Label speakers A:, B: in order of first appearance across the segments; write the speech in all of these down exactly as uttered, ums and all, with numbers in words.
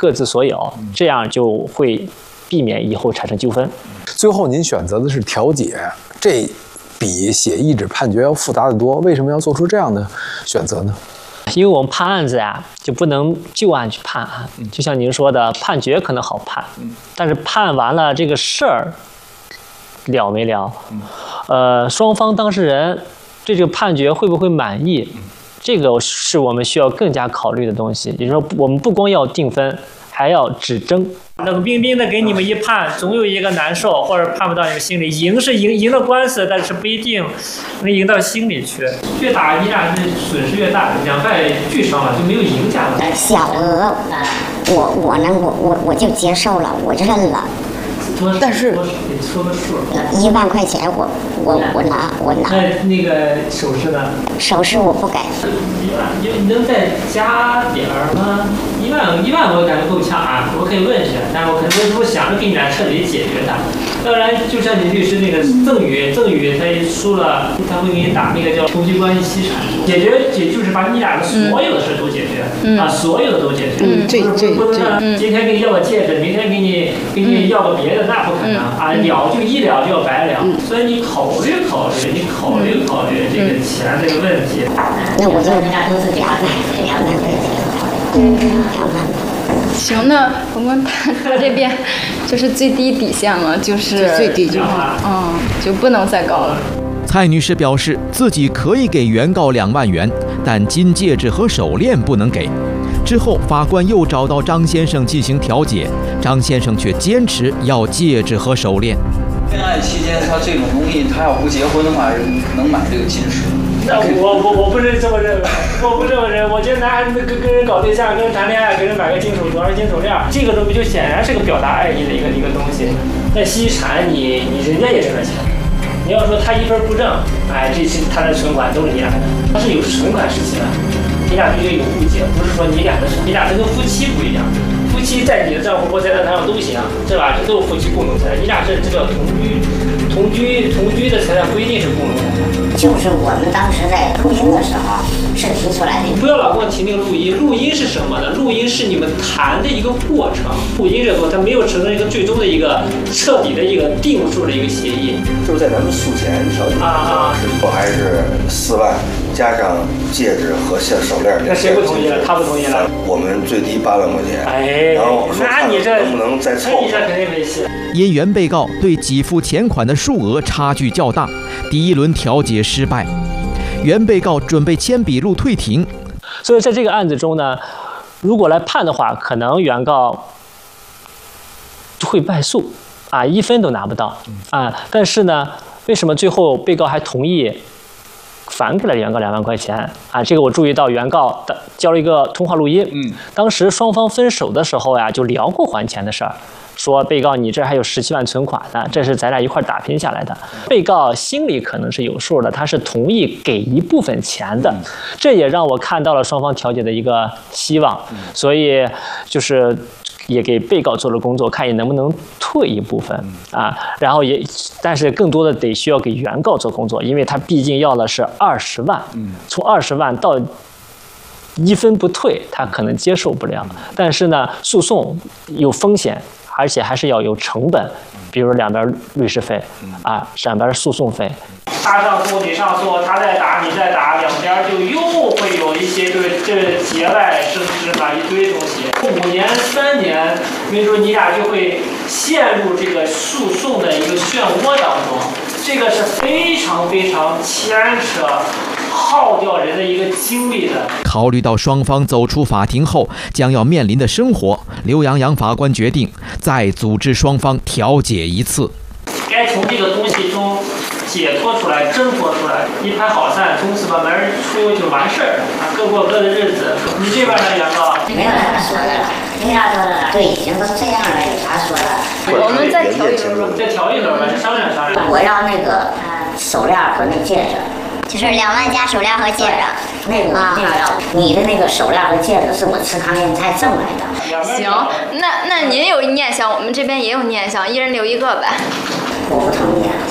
A: 各自所有，这样就会避免以后产生纠纷。
B: 最后您选择的是调解，这比写一纸判决要复杂得多。为什么要做出这样的选择呢？
A: 因为我们判案子呀，就不能就案去判案。就像您说的，判决可能好判，但是判完了这个事儿了没了？呃，双方当事人对这个判决会不会满意？这个是我们需要更加考虑的东西。也就是说，我们不光要定分，还要指证。冷冰冰的给你们一判，总有一个难受，或者判不到你们心里。赢是赢，赢了官司，但是不一定能赢到心里去。越打你俩是损失越大，两败俱伤了，就没有赢家了。
C: 小额，我我呢，我我我就接受了，我认了。
A: 但是你说个数。
C: 一万块钱我，我我我拿我拿。
A: 那那个首饰呢？
C: 首饰我不给。
A: 一万，你能再加点儿吗？一万一万我感觉够呛啊，我可以问一下，但是我可能我想着给你俩彻底解决它。要不然就像你律师那个赠与，赠与他输了，他会给你打那个叫同居关系析产，解决解就是把你俩的所有的事都解决，嗯、啊，所有的都解决。嗯，这这不能让今天给你要个戒指，明天给你给你要个别的，那不可能、嗯、啊！了就一了就要百了，嗯、所以你考虑考虑，你考虑考虑这个钱这个问题。
C: 那我就俩都是两万，两万块钱，嗯，两万。
D: 行，那我们判他这边就是最低底线了，就是
E: 最低就是，
D: 嗯，就不能再高了。
F: 蔡女士表示自己可以给原告两万元，但金戒指和手链不能给。之后，法官又找到张先生进行调解，张先生却坚持要戒指和手链。
G: 恋爱期间，他这种东西，他要不结婚的话，能买这个金饰。
A: 那我我我不是这么认为，我不这么认为。我觉得男孩子跟跟人搞对象，跟人谈恋爱，给人买个金属镯儿、金手链，这个东西就显然是个表达爱意的一个一个东西。那稀产你你人家也挣了钱，你要说他一分不挣，哎，这些他的存款都是你俩的，他是有存款时期的，你俩对这有误解，不是说你俩的事，你俩这跟夫妻不一样。夫妻在你的账户或财产上都行，是吧？这都是夫妻共同财产。你俩这这叫同居，同居同居的财产不一定是共同财产。
C: 就是我们当时在录音的时候是提出来的。
A: 不要老跟我提那个录音，录音是什么呢？录音是你们谈的一个过程。录音这个它没有形成一个最终的一个彻底的一个定数的一个协议。
H: 就是在咱们诉前调解啊，我还是四万加上戒指和项手链。
A: 那谁不同意了？他不同意了。
H: 我们最低八万块钱。
A: 哎，
H: 然后
A: 那你这
H: 能不能再凑？
A: 你这肯定没戏。
F: 因原被告对给付钱款的数额差距较大，第一轮调解失败，原被告准备签笔录退庭。
A: 所以在这个案子中呢，如果来判的话，可能原告会败诉啊，一分都拿不到啊。但是呢，为什么最后被告还同意返给了原告两万块钱啊？这个我注意到原告的交了一个通话录音，嗯，当时双方分手的时候呀，就聊过还钱的事儿。说被告你这还有十七万存款呢，这是咱俩一块打拼下来的。被告心里可能是有数的，他是同意给一部分钱的，这也让我看到了双方调解的一个希望，所以就是也给被告做了工作，看你能不能退一部分啊。然后也，但是更多的得需要给原告做工作，因为他毕竟要的是二十万，从二十万到一分不退，他可能接受不了。但是呢，诉讼有风险。而且还是要有成本，比如两边律师费啊，两边诉讼费。他上诉，你上诉，他再打，你再打，两边就又会有一些就是这节外生枝嘛，一堆东西。五年、三年，没准你俩就会陷入这个诉讼的一个漩涡当中，这个是非常非常牵扯。耗掉人的一个精力的。
F: 考虑到双方走出法庭后将要面临的生活，刘洋洋法官决定再组织双方调解一次。
A: 该从这个东西中解脱出来、挣脱出来，一拍好散，从此把门出就完事儿了，啊，各过各的日子。你这边呢，原告？
C: 没有啥说的了，没啥说的了。对，已经都这样了，有啥说的？
D: 我们再调一轮，
A: 再调一轮吧，商量商量。
C: 我要那个呃手链和那戒指。
I: 就是两万加手链和戒指，
C: 那个那个要你的那个手链和戒指是我吃糠咽菜挣来的。
D: 行，那那您有念想，我们这边也有念想，一人留一个呗。
C: 我不同意。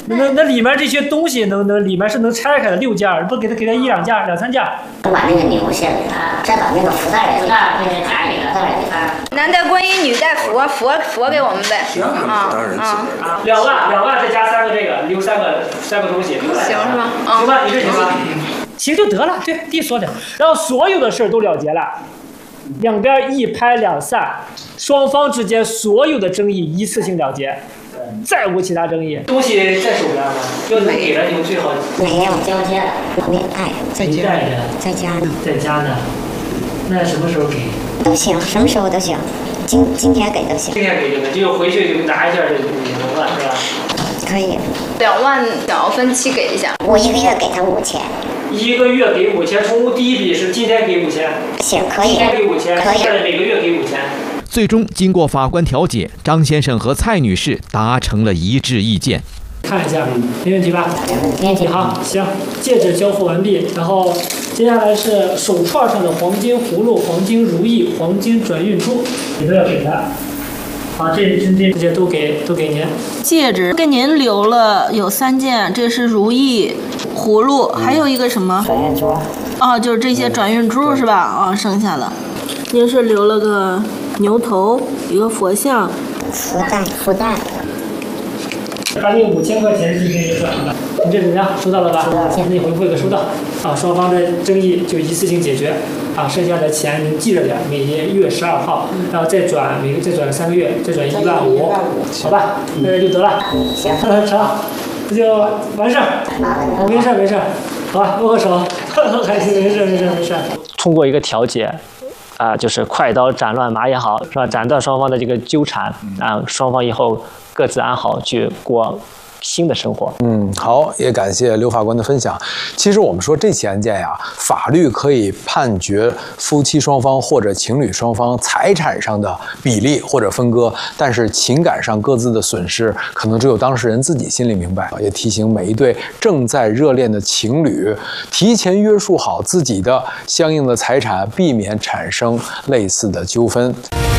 A: 那那里面这些东西能能里面是能拆开的，六件儿，不给他给他一两件儿，两三件儿。
C: 把那个牛卸给他，再把那个福袋福袋那个夹里了，再给他。
D: 男戴观音，女戴佛，佛佛给我们呗。
H: 行啊，当然
A: 啊，两万两万再加三个这个，留三个三个东西。
D: 行是吧？
A: 行吧，你这行吧？行就得了，对，地说的，然后所有的事儿都了结了。两边一拍两散，双方之间所有的争议一次性了结，再无其他争议。东西在手边吗？要能给了你们最好。
C: 没有交接了，没带，
A: 在家呢，
C: 在家呢，
A: 在家呢。那什么时候给？
C: 都行，什么时候都行。今今天给都行。
A: 今天给就行，就回去就拿一下就就能了，是吧？
C: 可以。
D: 两万想要分期给一下。
C: 我一个月给他五千。
A: 一个月给五千，从第一笔是今天给五千，
C: 行，可以，
A: 今天给五千，
C: 可以，
A: 每个月给五千。
F: 最终经过法官调解，张先生和蔡女士达成了一致意见。
A: 看一下，没问题吧？没问题。好，行，戒指交付完毕，然后接下来是手串上的黄金葫芦、黄金如意、黄金转运珠，你都要给他。好，这这这些都给都给您。
E: 戒指给您留了有三件，这是如意、葫芦，还有一个什么？
C: 转运珠。
E: 哦，就是这些转运珠是吧？啊，剩下的，您是留了个牛头，一个佛像，
C: 福袋，福袋。
A: 把你五千块钱今天也转了，你这怎么样？收到了吧？那你回复一个收到。啊，双方的争议就一次性解决。啊，剩下的钱您记着点，每年一月十二号，然后再转，每个再转三个月，再转一万五，好吧？那就得了。
C: 行，
A: 成，这就完事儿。没事没事，好吧，握握手，还行，没事没事没事。通过一个调解。啊，就是快刀斩乱麻也好，是吧？斩断双方的这个纠缠啊，双方以后各自安好去过新的生活。
B: 嗯，好，也感谢刘法官的分享。其实我们说这起案件呀，法律可以判决夫妻双方或者情侣双方财产上的比例或者分割，但是情感上各自的损失，可能只有当事人自己心里明白。也提醒每一对正在热恋的情侣，提前约束好自己的相应的财产，避免产生类似的纠纷。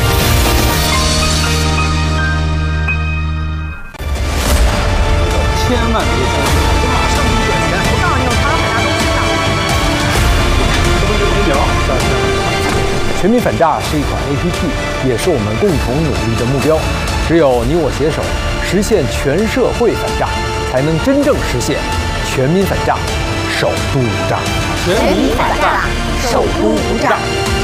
J: 千万别相信，马上就赚钱！我告诉你，我常常买大东西的。这不是空调？
B: 全民反诈是一款 A P P， 也是我们共同努力的目标。只有你我携手，实现全社会反诈，才能真正实现全民反诈，首都无诈。
J: 全民反诈，首都无诈。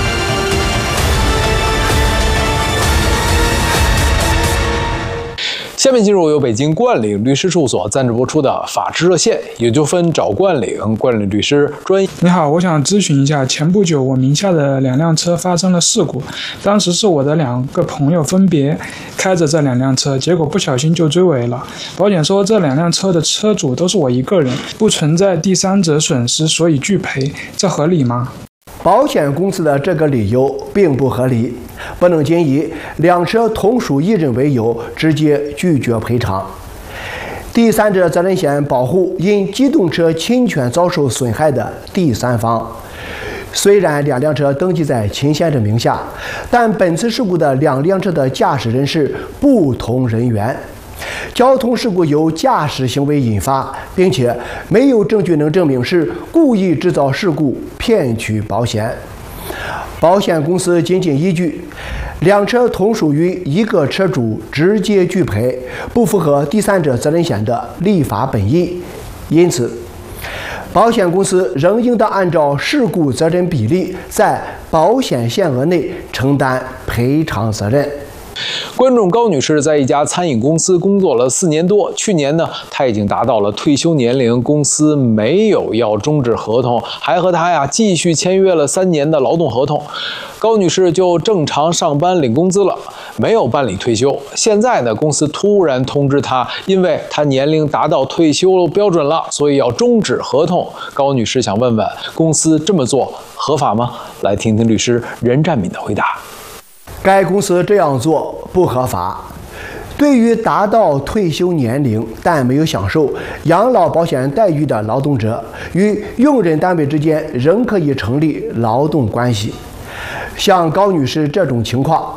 B: 下面进入由北京冠岭律师事务所赞助播出的《法治热线》，有纠纷找冠岭，冠岭律师专业。
K: 你好，我想咨询一下，前不久我名下的两辆车发生了事故，当时是我的两个朋友分别开着这两辆车，结果不小心就追尾了。保险说这两辆车的车主都是我一个人，不存在第三者损失，所以拒赔，这合理吗？
L: 保险公司的这个理由并不合理，不能仅以两车同属一人为由直接拒绝赔偿。第三者责任险保护因机动车侵权遭受损害的第三方。虽然两辆车登记在秦先生名下，但本次事故的两辆车的驾驶人是不同人员。交通事故由驾驶行为引发，并且没有证据能证明是故意制造事故骗取保险。保险公司仅仅依据两车同属于一个车主直接拒赔，不符合第三者责任险的立法本意，因此保险公司仍应当按照事故责任比例，在保险限额内承担赔偿责任。
B: 观众高女士在一家餐饮公司工作了四年多，去年呢，她已经达到了退休年龄，公司没有要终止合同，还和她呀继续签约了三年的劳动合同。高女士就正常上班领工资了，没有办理退休。现在呢，公司突然通知她，因为她年龄达到退休标准了，所以要终止合同。高女士想问问，公司这么做合法吗？来听听律师任占敏的回答。
L: 该公司这样做不合法。对于达到退休年龄但没有享受养老保险待遇的劳动者，与用人单位之间仍可以成立劳动关系。像高女士这种情况，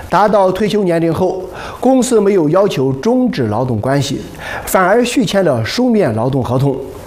L: 达到退休年龄后，公司没有要求终止劳动关系，反而续签了书面劳动合同。